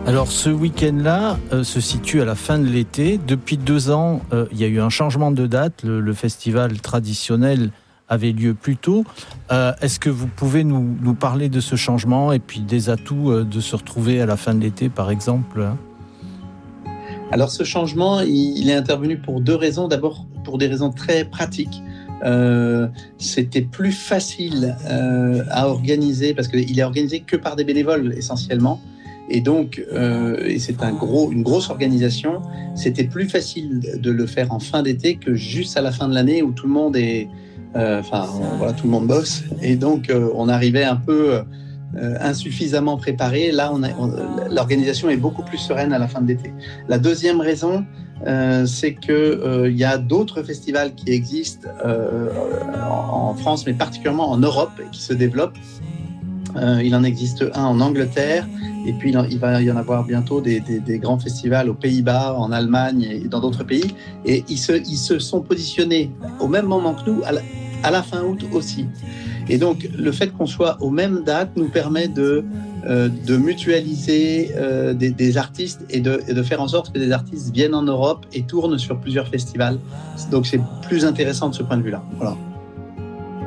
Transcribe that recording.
Alors ce week-end-là se situe à la fin de l'été. Depuis 2 ans, il y a eu un changement de date. Le festival traditionnel avait lieu plus tôt. Est-ce que vous pouvez nous parler de ce changement et puis des atouts de se retrouver à la fin de l'été, par exemple ? Alors ce changement, il est intervenu pour 2 raisons. D'abord, pour des raisons très pratiques. C'était plus facile à organiser parce qu'il est organisé que par des bénévoles essentiellement. Et donc, et c'est une grosse organisation. C'était plus facile de le faire en fin d'été que juste à la fin de l'année où tout le monde est, tout le monde bosse. Et donc, on arrivait un peu insuffisamment préparé. Là, l'organisation est beaucoup plus sereine à la fin de l'été. La deuxième raison, c'est que y a d'autres festivals qui existent en France, mais particulièrement en Europe, et qui se développent. Il en existe un en Angleterre, et puis il va y en avoir bientôt des grands festivals aux Pays-Bas, en Allemagne et dans d'autres pays. Et ils se sont positionnés au même moment que nous, à la fin août aussi. Et donc, le fait qu'on soit aux mêmes dates nous permet de mutualiser des artistes et de faire en sorte que des artistes viennent en Europe et tournent sur plusieurs festivals. Donc, c'est plus intéressant de ce point de vue-là. Voilà.